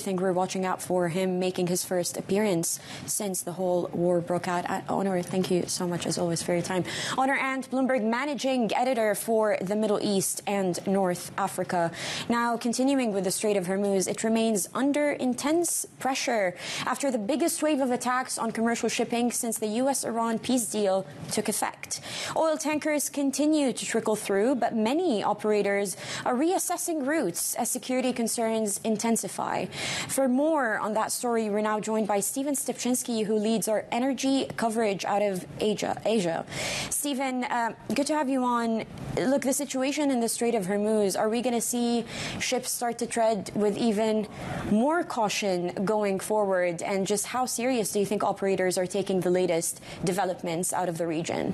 think we're watching out for him making his first appearance since the whole war broke out. Honor, thank you so much, as always, for your time. Honor Ant, Bloomberg managing editor for the Middle East and North Africa. Now, continuing with the Strait of Hormuz, it remains under intense pressure after the biggest wave of attacks on commercial shipping since the U.S.-Iran peace deal took effect. Oil tankers continue to trickle through, but many operators are reassessing routes as security concerns intensify. For more on that story, we're now joined by Stephen Stepczynski, who leads our energy coverage out of Asia. Stephen, good to have you on. Look, the situation in the Strait of Hormuz, are we going to see ships start to tread with even more caution going forward? And just how serious do you think operators are taking the latest developments out of the region?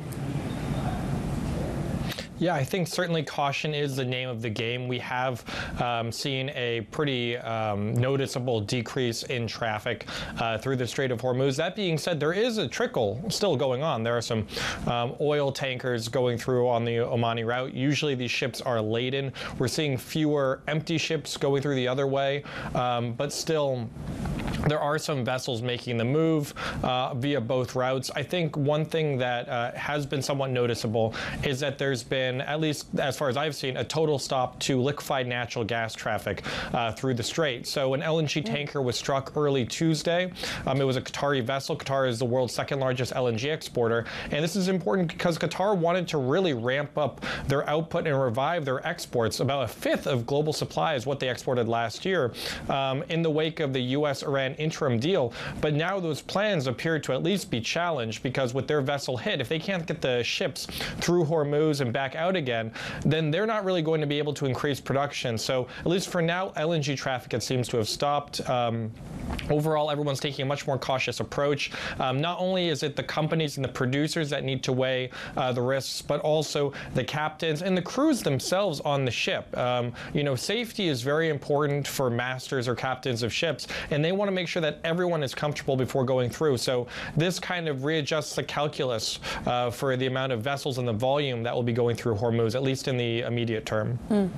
Yeah, I think certainly caution is the name of the game. We have seen a pretty noticeable decrease in traffic through the Strait of Hormuz. That being said, there is a trickle still going on. There are some oil tankers going through on the Omani route. Usually these ships are laden. We're seeing fewer empty ships going through the other way, but still there are some vessels making the move via both routes. I think one thing that has been somewhat noticeable is that there's been, at least as far as I've seen, a total stop to liquefied natural gas traffic through the Strait. So an LNG tanker was struck early Tuesday. It was a Qatari vessel. Qatar is the world's second largest LNG exporter. And this is important because Qatar wanted to really ramp up their output and revive their exports. About a fifth of global supply is what they exported last year in the wake of the U.S.-Iran interim deal. But now those plans appear to at least be challenged because with their vessel hit, if they can't get the ships through Hormuz and back out again, then they're not really going to be able to increase production. So at least for now, LNG traffic, it seems to have stopped. Overall, everyone's taking a much more cautious approach. Not only is it the companies and the producers that need to weigh the risks, but also the captains and the crews themselves on the ship. Safety is very important for masters or captains of ships, and they want to make sure that everyone is comfortable before going through. So this kind of readjusts the calculus for the amount of vessels and the volume that will be going through Hormuz, at least in the immediate term.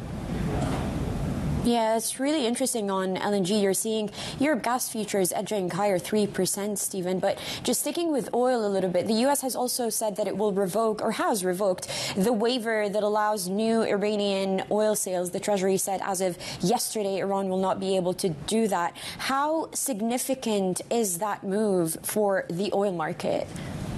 Yeah, it's really interesting on LNG. You're seeing Europe gas futures edging higher 3%, Stephen. But just sticking with oil a little bit, the U.S. has also said that it will revoke, or has revoked, the waiver that allows new Iranian oil sales. The Treasury said as of yesterday, Iran will not be able to do that. How significant is that move for the oil market?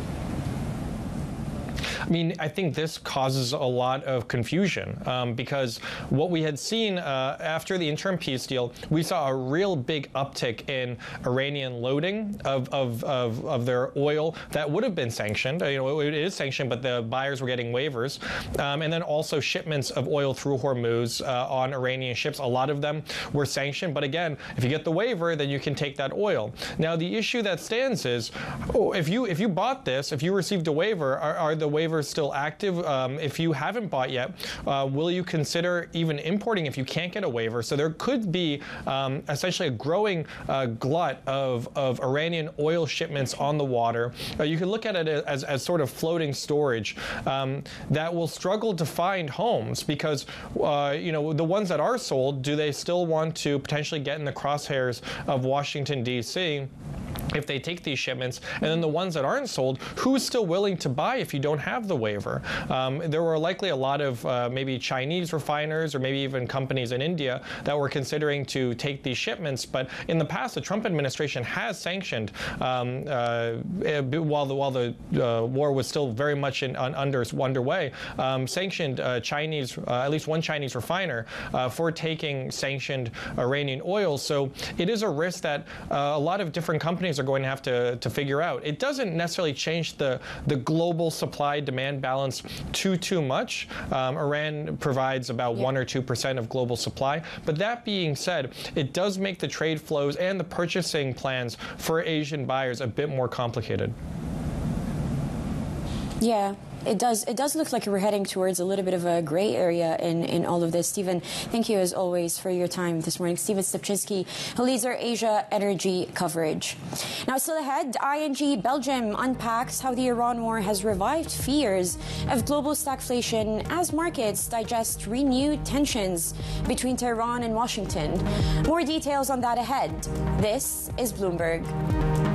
I mean, I think this causes a lot of confusion because what we had seen after the interim peace deal, we saw a real big uptick in Iranian loading of their oil that would have been sanctioned. It is sanctioned, but the buyers were getting waivers. And then also shipments of oil through Hormuz on Iranian ships. A lot of them were sanctioned. But again, if you get the waiver, then you can take that oil. Now, the issue that stands is, if you bought this, if you received a waiver, are the waivers still active? If you haven't bought yet, will you consider even importing if you can't get a waiver? So there could be essentially a growing glut of Iranian oil shipments on the water. You can look at it as sort of floating storage that will struggle to find homes because, the ones that are sold, do they still want to potentially get in the crosshairs of Washington, D.C.? if they take these shipments, and then the ones that aren't sold, who's still willing to buy if you don't have the waiver? There were likely a lot of maybe Chinese refiners or maybe even companies in India that were considering to take these shipments, but in the past, the Trump administration has sanctioned, while the war was still very much underway, sanctioned Chinese, at least one Chinese refiner, for taking sanctioned Iranian oil. So it is a risk that a lot of different companies are going to have to figure out. It doesn't necessarily change the global supply-demand balance too much. Iran provides about 1 or 2% of global supply. But that being said, it does make the trade flows and the purchasing plans for Asian buyers a bit more complicated. Yeah, it does look like we're heading towards a little bit of a gray area in all of this. Stephen, thank you as always for your time this morning. Stephen Stupczynski, who leads our Asia energy coverage. Now, still ahead, ING Belgium unpacks how the Iran war has revived fears of global stagflation as markets digest renewed tensions between Tehran and Washington. More details on that ahead. This is Bloomberg.